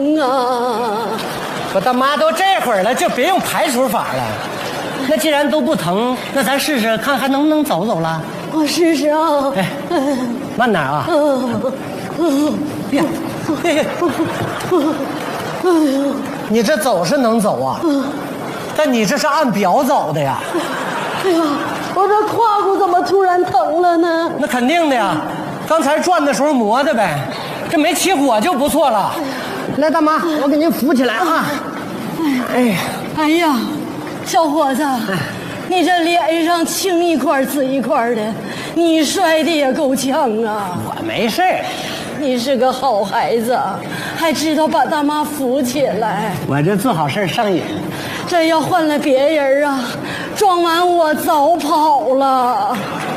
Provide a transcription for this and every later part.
啊！ 我大妈都这会儿了，就别用排除法了。那既然都不疼，那咱试试看还能不能走走了。 我试试啊。 哎，慢点啊。你这走是能走啊，但你这是按表走的呀。 哎呀，我这胯骨怎么突然疼了呢？ 那肯定的呀，刚才转的时候磨的呗，这没起火就不错了。来，大妈，我给您扶起来啊。 哎呀，小伙子，你这脸上青一块紫一块的，你摔的也够呛啊。 我没事。 你是个好孩子，还知道把大妈扶起来。 我这做好事上瘾。 这要换了别人啊，撞完我早跑了。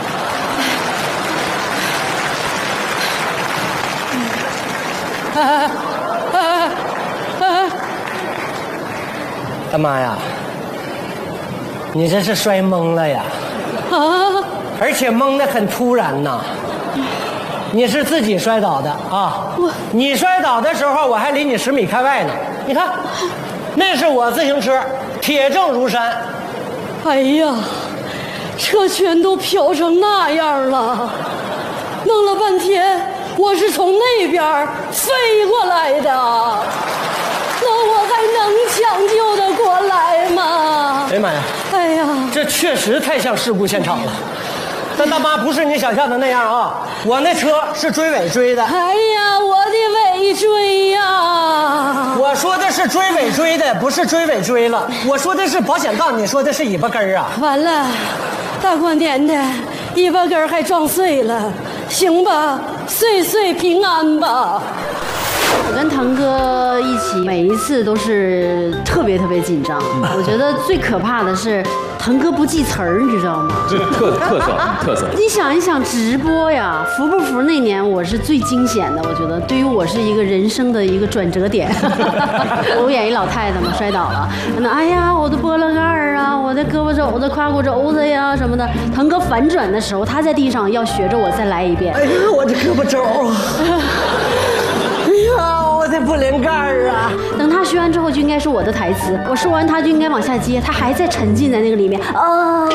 大妈呀，你这是摔懵了呀！ 啊！ 而且懵得很突然呐。你是自己摔倒的啊？你摔倒的时候，我还离你10米开外呢。你看，那是我自行车，铁证如山。 哎呀，车全都飘成那样了，弄了半天，我是从那边飞过来的，那我还能抢救得过来吗？ 哎呀妈呀！ 哎呀， 这确实太像事故现场了。但大妈不是你想象的那样啊，我那车是追尾追的。 哎呀，我的尾椎呀！ 我说的是追尾追的，不是追尾追了。我说的是保险杠，你说的是尾巴根儿啊。 完了，大过年的，尾巴根儿还撞碎了，行吧，岁岁平安吧。 我跟腾哥一起，每一次都是特别紧张。我觉得最可怕的是腾哥不记词儿，你知道吗？ 这特色。 你想一想，直播呀，服不服？那年我是最惊险的，我觉得对于我是一个人生的一个转折点。我演一老太太嘛，摔倒了，那哎呀，我的拨了盖儿啊，我的胳膊肘子、胯骨肘子呀什么的。腾哥反转的时候，他在地上要学着我再来一遍。 哎呀，我这胳膊肘啊！哎呀，我的不灵盖儿啊！ 等他学完之后，就应该是我的台词。我说完，他就应该往下接，他还在沉浸在那个里面啊。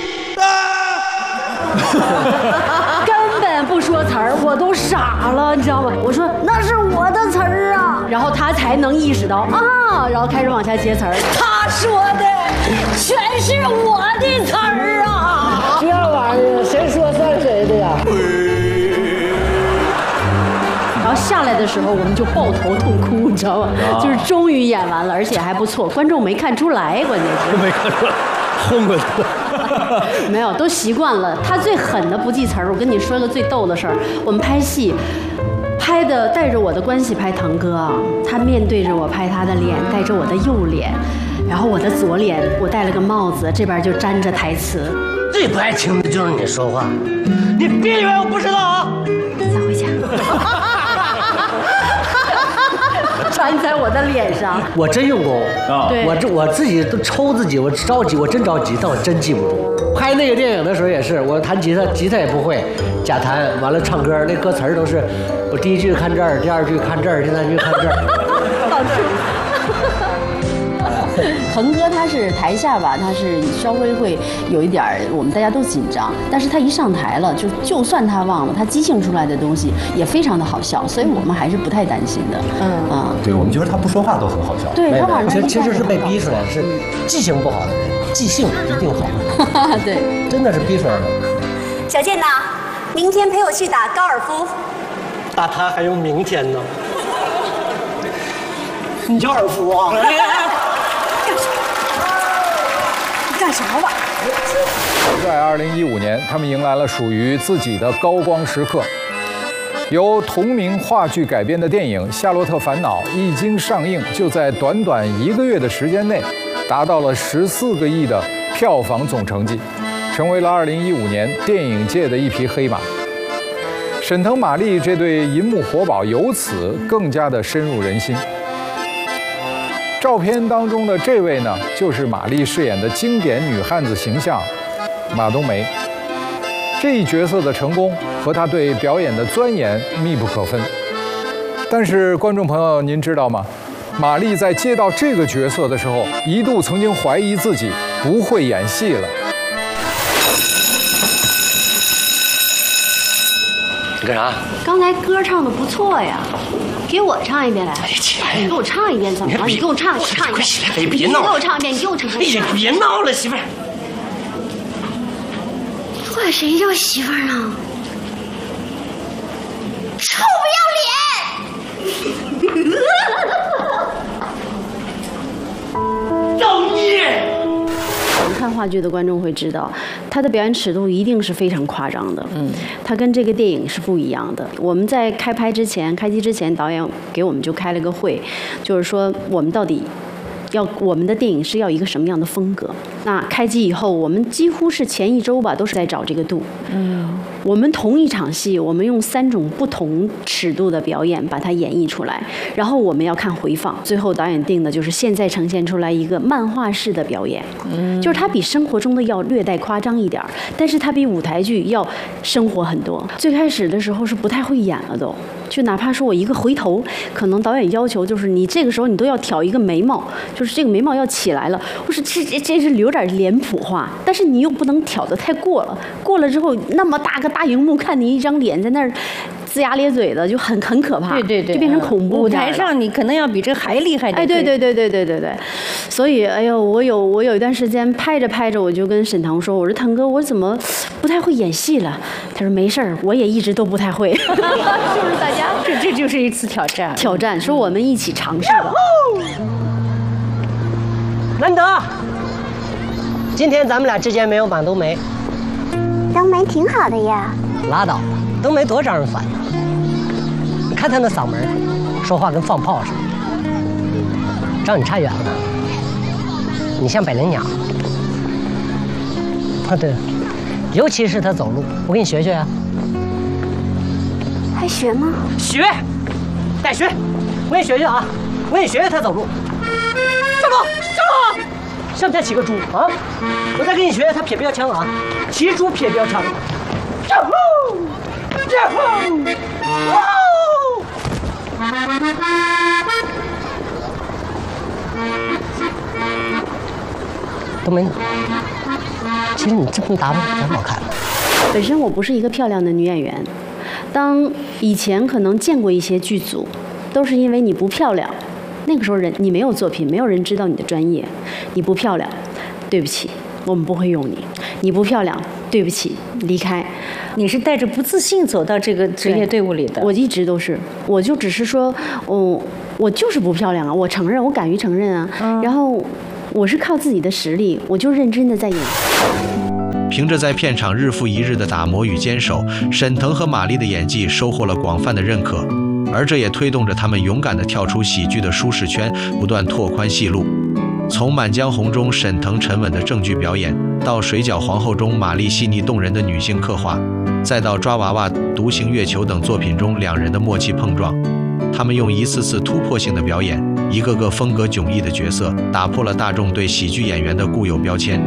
根本不说词儿，我都傻了，你知道吗？我说那是我的词儿啊，然后他才能意识到啊，然后开始往下接词儿。 他说的全是我的词儿啊！ 这玩意儿谁说算谁的呀？ 然后下来的时候，我们就抱头痛哭，你知道吗？就是终于演完了，而且还不错，观众没看出来，关键是没看出来，混过去了。 没有，都习惯了。他最狠的不记词儿，我跟你说个最逗的事儿。我们拍戏，拍的带着我的关系拍腾哥啊，他面对着我拍他的脸，带着我的右脸，然后我的左脸我戴了个帽子，这边就粘着台词。 最不爱听的就是你说话，你别以为我不知道啊！ 咱回家。粘在我的脸上， 我真用功啊！ 对， 我自己都抽自己，我着急，我真着急，但我真记不住。拍那个电影的时候也是，我弹吉他，吉他也不会，假弹，完了唱歌，那歌词儿都是我第一句看这儿，第二句看这儿，第三句看这儿。 好听。腾哥他是台下吧，他是稍微会有一点儿，我们大家都紧张，但是他一上台了，就算他忘了，他即兴出来的东西也非常的好笑，所以我们还是不太担心的。 对，我们觉得他不说话都很好笑。 对，他晚上其实是被逼出来的，是记性不好的人，记性一定好。 对， 真的是逼出来的。 小健呐，明天陪我去打高尔夫。 打他还用明天呢？你高尔夫啊？ 干什么玩意儿？ 在2015年，他们迎来了属于自己的高光时刻。由同名话剧改编的电影《夏洛特烦恼》一经上映，就在短短1个月的时间内，达到了14个亿的票房总成绩，成为了2015年电影界的一匹黑马。沈腾、马丽这对银幕活宝由此更加的深入人心。照片当中的这位呢，就是马丽饰演的经典女汉子形象马冬梅。这一角色的成功和她对表演的钻研密不可分。但是观众朋友，您知道吗？ 马丽在接到这个角色的时候，一度曾经怀疑自己不会演戏了。 你干啥？ 刚才歌唱的不错呀，给我唱一遍来。你给我唱一遍怎么了？你给我唱，给我唱一遍。 哎，别闹！ 你给我唱一遍，你给我唱一遍。 哎呀，别闹了，媳妇儿。 管谁叫媳妇儿呢？臭不要脸！ 造孽！ 我们看话剧的观众会知道，他的表演尺度一定是非常夸张的。他跟这个电影是不一样的。我们在开机之前，导演给我们就开了个会，就是说我们到底我们的电影是要一个什么样的风格。那开机以后，我们几乎是前一周吧，都是在找这个度。我们同一场戏，我们用3种不同尺度的表演把它演绎出来，然后我们要看回放。最后导演定的就是现在呈现出来一个漫画式的表演，就是它比生活中的要略带夸张一点，但是它比舞台剧要生活很多。最开始的时候是不太会演了都。就哪怕说我一个回头，可能导演要求就是你这个时候你都要挑一个眉毛，就是这个眉毛要起来了。我说这是有点脸谱化，但是你又不能挑得太过了，过了之后那么大个大荧幕看你一张脸在那儿龇牙咧嘴的，就很可怕。 对， 就变成恐怖舞台上你可能要比这还厉害。 哎，对。所以哎呦，我有一段时间拍着，我就跟沈腾说，我说腾哥，我怎么不太会演戏了？他说没事儿，我也一直都不太会。是不是大家？ 这就是一次挑战， 是我们一起尝试的。 难得，今天咱们俩之间没有绑冬梅。 冬梅挺好的呀。 拉倒吧，冬梅多招人烦。你看她那嗓门，说话跟放炮似的。照你差远了，你像百灵鸟。啊，对了，尤其是她走路，我给你学学啊。 还学吗？ 学，带学，我给你学学啊，我给你学学她走路。上路，像不像骑个猪啊？我再给你学学她撇标枪啊，骑猪撇标枪。呀呼，呀呼，哇哦！冬梅，其实你这么打扮挺好看的。 本身我不是一个漂亮的女演员，当以前可能见过一些剧组，都是因为你不漂亮，那个时候你没有作品，没有人知道你的专业，你不漂亮，对不起，我们不会用你。你不漂亮，对不起，离开。 你是带着不自信走到这个职业队伍里的。 我一直都是，我就只是说，我就是不漂亮啊，我承认，我敢于承认啊。然后我是靠自己的实力，我就认真的在演。 凭着在片场日复一日的打磨与坚守，沈腾和马丽的演技收获了广泛的认可，而这也推动着他们勇敢地跳出喜剧的舒适圈，不断拓宽戏路。从《满江红》中沈腾沉稳的正剧表演，到《水饺皇后》中马丽细腻动人的女性刻画，再到《抓娃娃》《独行月球》等作品中两人的默契碰撞，他们用一次次突破性的表演，一个个风格迥异的角色，打破了大众对喜剧演员的固有标签。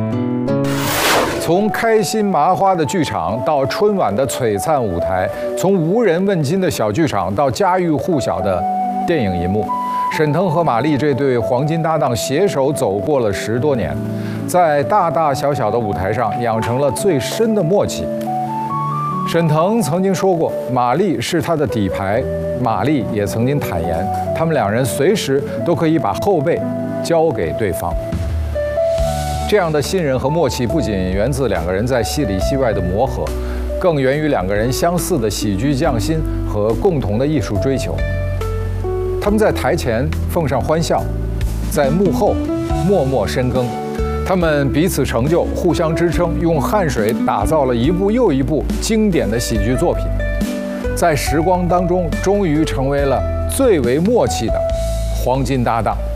从开心麻花的剧场到春晚的璀璨舞台，从无人问津的小剧场到家喻户晓的电影银幕，沈腾和马丽这对黄金搭档携手走过了10多年，在大大小小的舞台上养成了最深的默契。沈腾曾经说过，马丽是他的底牌，马丽也曾经坦言，他们两人随时都可以把后背交给对方。这样的信任和默契不仅源自两个人在戏里戏外的磨合，更源于两个人相似的喜剧匠心和共同的艺术追求。他们在台前奉上欢笑，在幕后默默深耕。他们彼此成就，互相支撑，用汗水打造了一部又一部经典的喜剧作品。在时光当中，终于成为了最为默契的黄金搭档。